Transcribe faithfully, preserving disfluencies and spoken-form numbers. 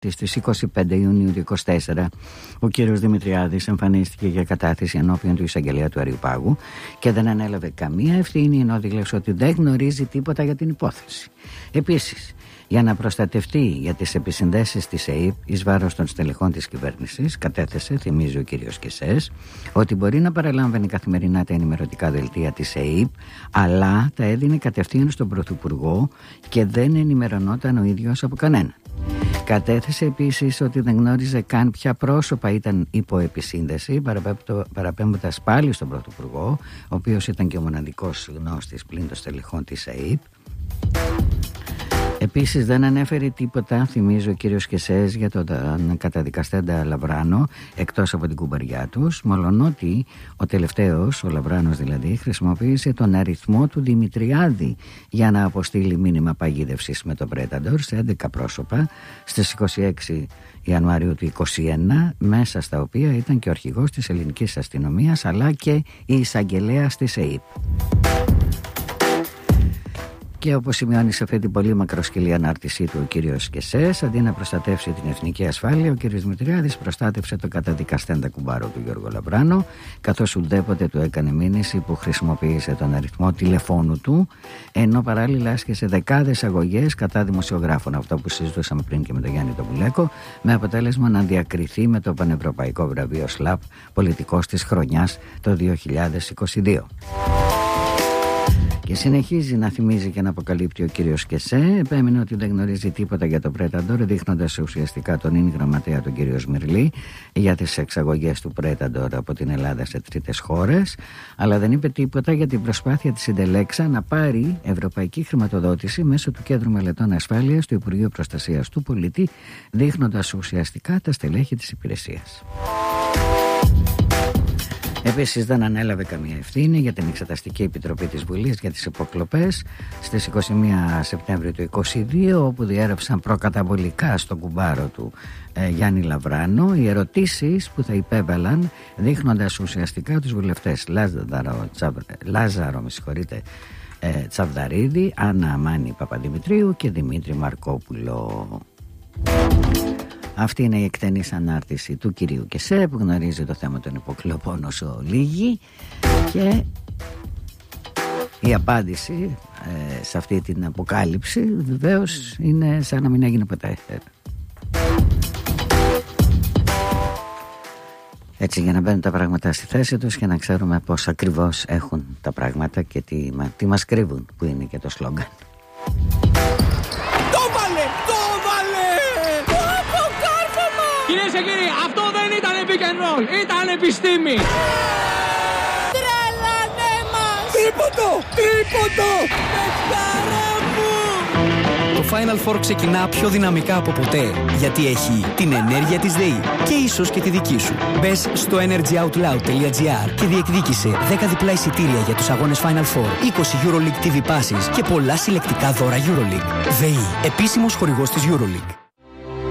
Στις είκοσι πέντε Ιουνίου του είκοσι τέσσερα ο κύριος Δημητριάδης εμφανίστηκε για κατάθεση ενώπιον του εισαγγελέα του Αριουπάγου και δεν ανέλαβε καμία ευθύνη, ενώ δήλωσε ότι δεν γνωρίζει τίποτα για την υπόθεση. Επίσης, για να προστατευτεί για τις επισυνδέσεις της ΕΥΠ εις βάρος των στελεχών της κυβέρνησης, κατέθεσε, θυμίζει ο κύριος Κεσές, ότι μπορεί να παραλάμβανε καθημερινά τα ενημερωτικά δελτία της ΕΥΠ, αλλά τα έδινε κατευθείαν στον Πρωθυπουργό και δεν ενημερωνόταν ο ίδιος από κανέναν. Κατέθεσε επίσης ότι δεν γνώριζε καν ποια πρόσωπα ήταν υπό επισύνδεση, παραπέμποντας πάλι στον Πρωθυπουργό, ο οποίος ήταν και ο μοναδικός γνώστης πλην των στελεχών της ΕΥΠ. Επίσης δεν ανέφερε τίποτα, θυμίζει ο κύριος Κεσές, για τον καταδικαστέντα Λαβράνο, εκτός από την κουμπαριά τους, μολονότι ο τελευταίος, ο Λαβράνος δηλαδή, χρησιμοποίησε τον αριθμό του Δημητριάδη για να αποστείλει μήνυμα παγίδευσης με το Πρέταντορ σε έντεκα πρόσωπα στις είκοσι έξι Ιανουαρίου του είκοσι ένα, μέσα στα οποία ήταν και ο αρχηγός της ελληνικής αστυνομίας αλλά και η εισαγγελέας της ΕΥΠ. Και όπως σημειώνει σε αυτή την πολύ μακροσκελή ανάρτησή του ο κύριος Κεσές, αντί να προστατεύσει την εθνική ασφάλεια, ο κύριος Δημητριάδης προστάτευσε τον καταδικαστέντα κουμπάρο του Γιώργο Λαβράνο, καθώς ουδέποτε του έκανε μήνυση που χρησιμοποίησε τον αριθμό τηλεφώνου του, ενώ παράλληλα άσκησε δεκάδες αγωγές κατά δημοσιογράφων, αυτό που συζητούσαμε πριν και με τον Γιάννη τον Πουλέκο, με αποτέλεσμα να διακριθεί με το πανευρωπαϊκό βραβείο ΣΛΑΠ πολιτικός της χρονιάς το δύο χιλιάδες είκοσι δύο. Και συνεχίζει να θυμίζει και να αποκαλύπτει ο κύριος Κεσέ. Επέμεινε ότι δεν γνωρίζει τίποτα για το Πρέταντορ, δείχνοντας ουσιαστικά τον ίν γραμματέα τον κύριο Σμυρλή για τις εξαγωγές του Πρέταντορ από την Ελλάδα σε τρίτες χώρες, αλλά δεν είπε τίποτα για την προσπάθεια της Συντελέξα να πάρει ευρωπαϊκή χρηματοδότηση μέσω του Κέντρου Μελετών Ασφάλειας του Υπουργείου Προστασίας του Πολίτη, δείχνοντας ουσιαστικά τα στελέχη της υπηρεσίας. Επίσης δεν ανέλαβε καμία ευθύνη για την Εξεταστική Επιτροπή της Βουλής για τις υποκλοπές στις είκοσι μία Σεπτέμβρη του είκοσι δύο, όπου διέρευσαν προκαταβολικά στον κουμπάρο του ε, Γιάννη Λαβράνο οι ερωτήσεις που θα υπέβαλαν, δείχνοντας ουσιαστικά τους βουλευτές Λάζαρο, Τσαβ... Λάζαρο με συγχωρείτε, ε, Τσαβδαρίδη, Άννα Αμάνη Παπαδημητρίου και Δημήτρη Μαρκόπουλο. Αυτή είναι η εκτενής ανάρτηση του κυρίου Κεσέ, που γνωρίζει το θέμα των υποκλοπών όσο λίγοι, και η απάντηση ε, σε αυτή την αποκάλυψη βεβαίως είναι σαν να μην έγινε ποτέ. Έτσι, για να μπαίνουν τα πράγματα στη θέση τους και να ξέρουμε πώς ακριβώς έχουν τα πράγματα και τι, τι μας κρύβουν, που είναι και το σλόγγαν. Κυρίες και κύριοι, αυτό δεν ήταν pick and roll, ήταν επιστήμη. Τρελανέ μας! Τρίποντο! Τρίποντο! Πετσάρα μου! Το Final Four ξεκινά πιο δυναμικά από ποτέ, γιατί έχει την ενέργεια της ΔΕΗ και ίσως και τη δική σου. Μπες στο energyoutloud τελεία gr και διεκδίκησε δέκα διπλά εισιτήρια για τους αγώνες Final Four, είκοσι EuroLeague τι βι Passes και πολλά συλλεκτικά δώρα EuroLeague. ΔΕΗ, επίσημος χορηγός της EuroLeague.